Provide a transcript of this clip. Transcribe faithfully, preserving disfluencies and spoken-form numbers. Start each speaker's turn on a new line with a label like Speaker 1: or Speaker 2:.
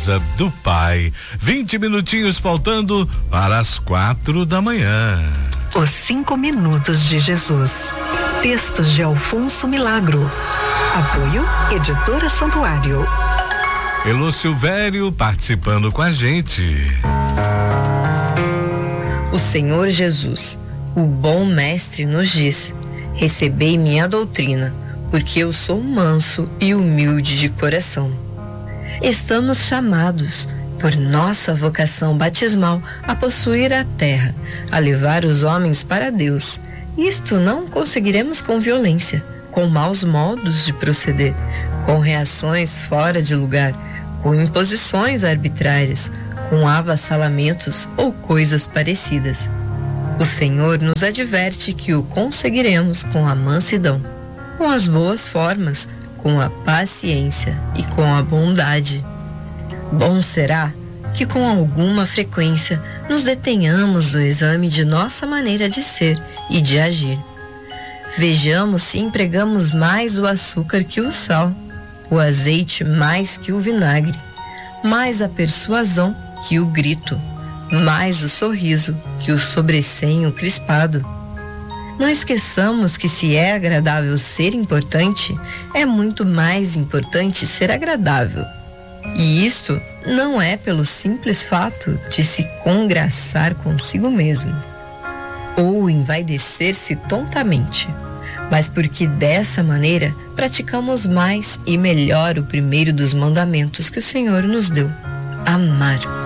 Speaker 1: casa do Pai. vinte minutinhos faltando para as quatro da manhã.
Speaker 2: Os cinco minutos de Jesus. Textos de Alfonso Milagro. Apoio Editora Santuário.
Speaker 1: Elô Silvério participando com a gente.
Speaker 3: O Senhor Jesus, o bom mestre, nos diz: recebei minha doutrina, porque eu sou manso e humilde de coração. Estamos chamados, por nossa vocação batismal, a possuir a terra, a levar os homens para Deus. Isto não conseguiremos com violência, com maus modos de proceder, com reações fora de lugar, com imposições arbitrárias, com avassalamentos ou coisas parecidas. O Senhor nos adverte que o conseguiremos com a mansidão, com as boas formas, com a paciência e com a bondade. Bom será que com alguma frequência nos detenhamos no exame de nossa maneira de ser e de agir. Vejamos se empregamos mais o açúcar que o sal, o azeite mais que o vinagre, mais a persuasão que o grito, mais o sorriso que o sobrecenho crispado. Não esqueçamos que se é agradável ser importante, é muito mais importante ser agradável. E isto não é pelo simples fato de se congraçar consigo mesmo, ou envaidecer-se tontamente, mas porque dessa maneira praticamos mais e melhor o primeiro dos mandamentos que o Senhor nos deu: amar.